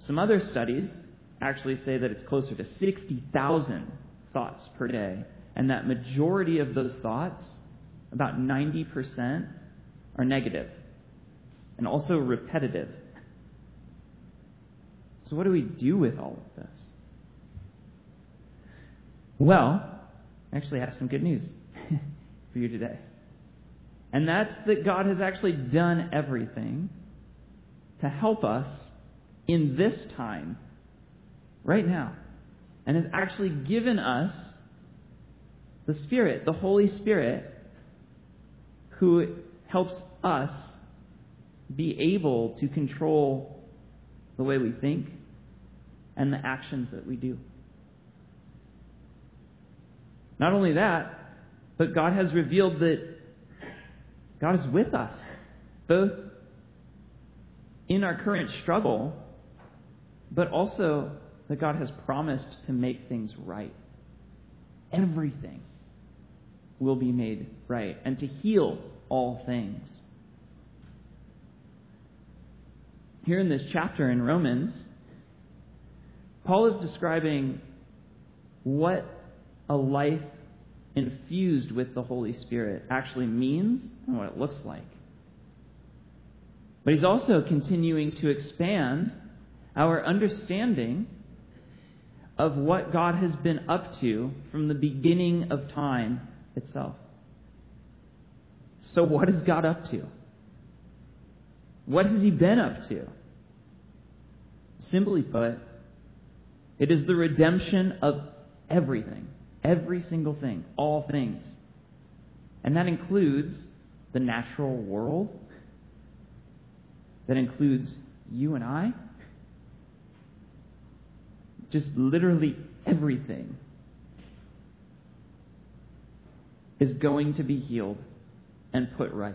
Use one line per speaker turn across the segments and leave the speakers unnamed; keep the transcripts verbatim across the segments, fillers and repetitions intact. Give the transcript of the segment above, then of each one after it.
Some other studies actually say that it's closer to sixty thousand thoughts per day, and that majority of those thoughts, about ninety percent, are negative and also repetitive. So what do we do with all of this? Well, I actually have some good news for you today. And that's that God has actually done everything to help us in this time, right now, and has actually given us the Spirit, the Holy Spirit, who helps us be able to control the way we think and the actions that we do. Not only that, but God has revealed that God is with us, both in our current struggle, but also that God has promised to make things right. Everything will be made right, and to heal all things. Here in this chapter in Romans, Paul is describing what a life infused with the Holy Spirit actually means and what it looks like. But he's also continuing to expand our understanding of what God has been up to from the beginning of time itself. So what is God up to? What has he been up to? Simply put, it is the redemption of everything. Every single thing. All things. And that includes the natural world. That includes you and I. Just literally everything is going to be healed and put right.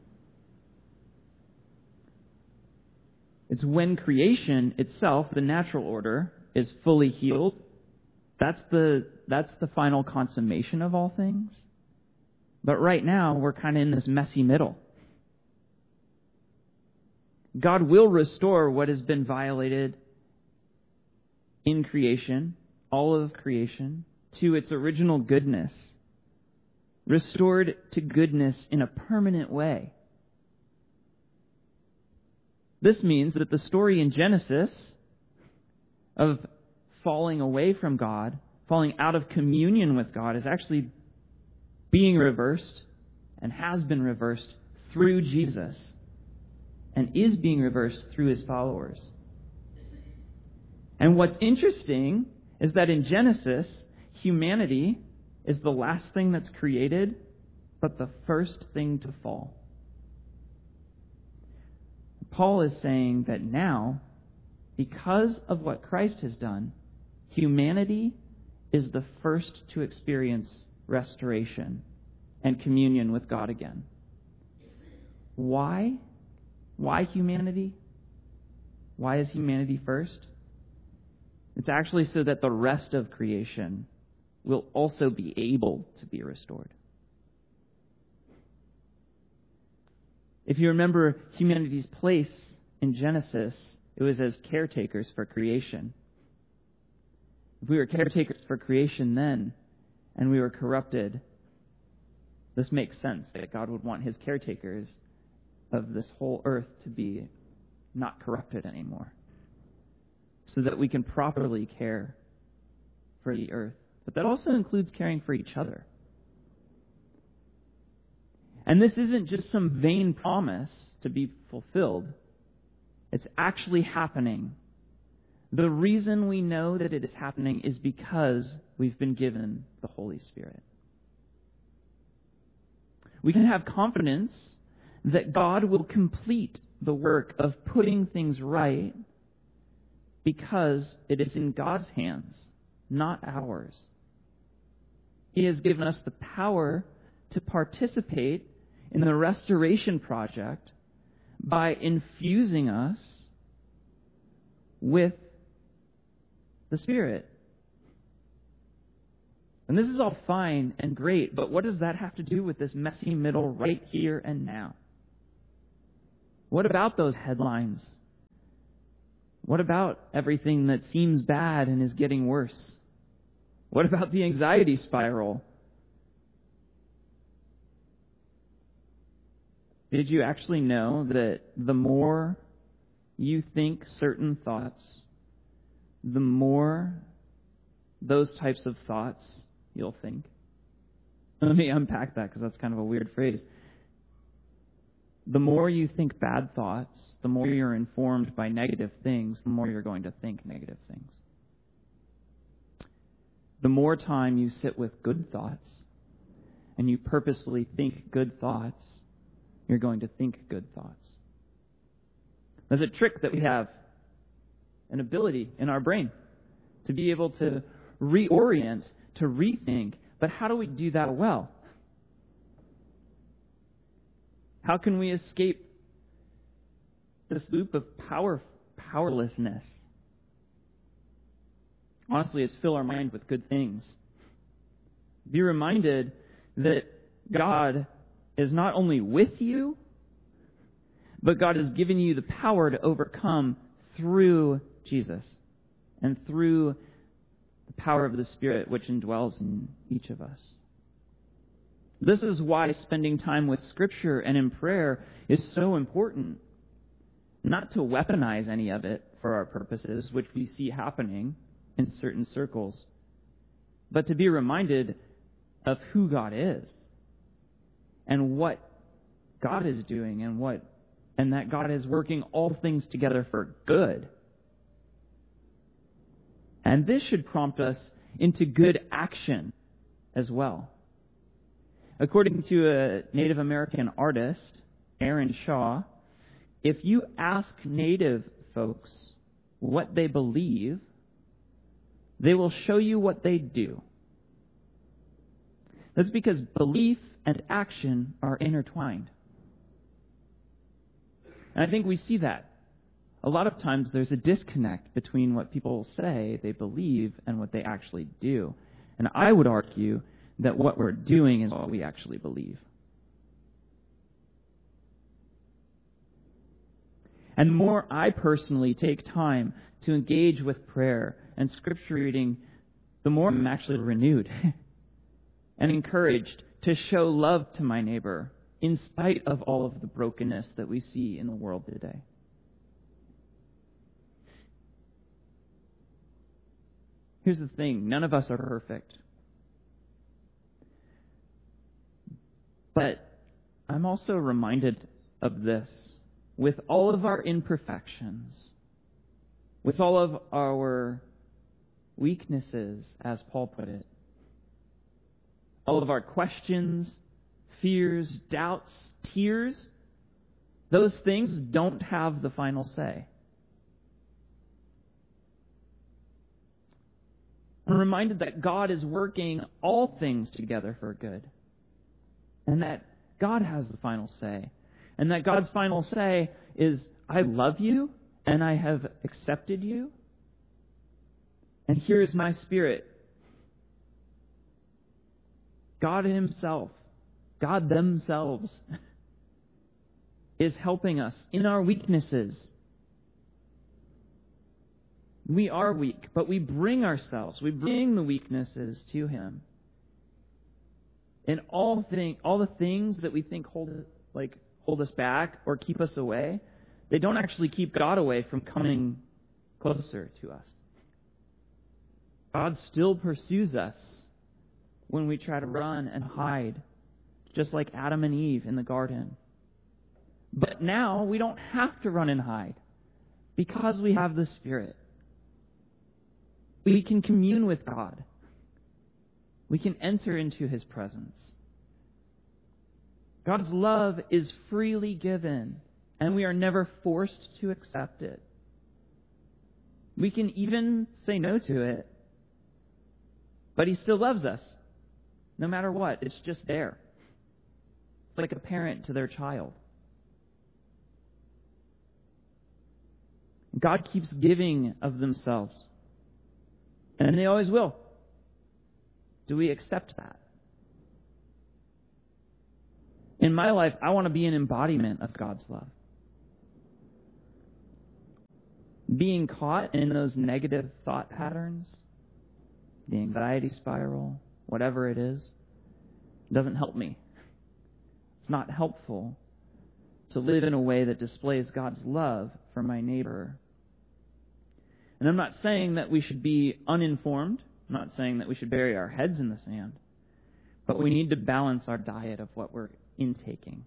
It's when creation itself, the natural order, is fully healed. That's the that's the final consummation of all things. But right now, we're kind of in this messy middle. God will restore what has been violated in creation, all of creation, to its original goodness. Restored to goodness in a permanent way. This means that the story in Genesis of falling away from God, falling out of communion with God, is actually being reversed and has been reversed through Jesus and is being reversed through his followers. And what's interesting is that in Genesis, humanity is the last thing that's created, but the first thing to fall. Paul is saying that now, because of what Christ has done, humanity is the first to experience restoration and communion with God again. Why? Why humanity? Why is humanity first? It's actually so that the rest of creation will also be able to be restored. If you remember humanity's place in Genesis, it was as caretakers for creation. If we were caretakers for creation then, and we were corrupted, this makes sense that God would want his caretakers of this whole earth to be not corrupted anymore, so that we can properly care for the earth. But that also includes caring for each other. And this isn't just some vain promise to be fulfilled. It's actually happening. The reason we know that it is happening is because we've been given the Holy Spirit. We can have confidence that God will complete the work of putting things right because it is in God's hands, not ours. He has given us the power to participate in the restoration project by infusing us with the Spirit. And this is all fine and great, but what does that have to do with this messy middle right here and now? What about those headlines? What about everything that seems bad and is getting worse? What about the anxiety spiral? Did you actually know that the more you think certain thoughts, the more those types of thoughts you'll think? Let me unpack that because that's kind of a weird phrase. The more you think bad thoughts, the more you're informed by negative things, the more you're going to think negative things. The more time you sit with good thoughts and you purposefully think good thoughts, you're going to think good thoughts. There's a trick that we have, an ability in our brain to be able to reorient, to rethink. But how do we do that well? How can we escape this loop of power, powerlessness? Honestly, it's fill our mind with good things. Be reminded that God is not only with you, but God has given you the power to overcome through Jesus and through the power of the Spirit which indwells in each of us. This is why spending time with Scripture and in prayer is so important. Not to weaponize any of it for our purposes, which we see happening in certain circles, but to be reminded of who God is and what God is doing and what and that God is working all things together for good. And this should prompt us into good action as well. According to a Native American artist, Aaron Shaw, if you ask Native folks what they believe, they will show you what they do. That's because belief and action are intertwined. And I think we see that. A lot of times there's a disconnect between what people say they believe and what they actually do. And I would argue that what we're doing is what we actually believe. And the more I personally take time to engage with prayer and scripture reading, the more I'm actually renewed and encouraged to show love to my neighbor in spite of all of the brokenness that we see in the world today. Here's the thing, none of us are perfect. But I'm also reminded of this. With all of our imperfections, with all of our weaknesses, as Paul put it, all of our questions, fears, doubts, tears, those things don't have the final say. I'm reminded that God is working all things together for good, and that God has the final say. And that God's final say is, I love you, and I have accepted you, and here is my Spirit. God Himself, God themselves, is helping us in our weaknesses. We are weak, but we bring ourselves, we bring the weaknesses to Him. And all thing, all the things that we think hold like hold us back or keep us away, they don't actually keep God away from coming closer to us. God still pursues us when we try to run and hide, just like Adam and Eve in the garden. But now we don't have to run and hide because we have the Spirit. We can commune with God. We can enter into His presence. God's love is freely given, and we are never forced to accept it. We can even say no to it, but He still loves us, no matter what. It's just there. It's like a parent to their child. God keeps giving of themselves, and they always will. Do we accept that? In my life, I want to be an embodiment of God's love. being caught in those negative thought patterns, the anxiety spiral, whatever it is, doesn't help me. It's not helpful to live in a way that displays God's love for my neighbor. And I'm not saying that we should be uninformed. I'm not saying that we should bury our heads in the sand. But we need to balance our diet of what we're intaking.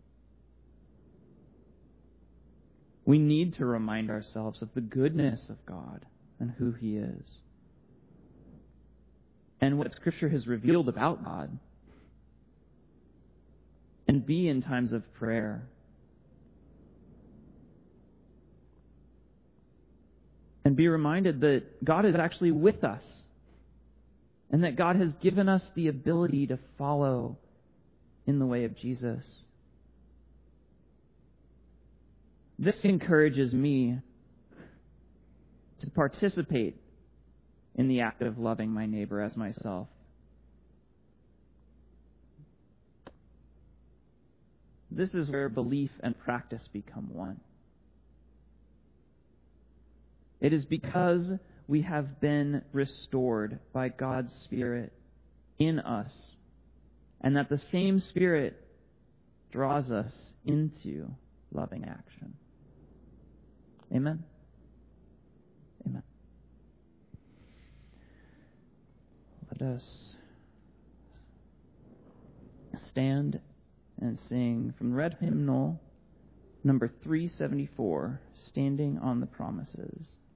We need to remind ourselves of the goodness of God and who He is, and what Scripture has revealed about God, and be in times of prayer. And be reminded that God is actually with us, and that God has given us the ability to follow in the way of Jesus. This encourages me to participate in the act of loving my neighbor as myself. This is where belief and practice become one. It is because we have been restored by God's Spirit in us, and that the same Spirit draws us into loving action. Amen? Amen. Let us stand and sing from Red Hymnal number three seventy-four, Standing on the Promises.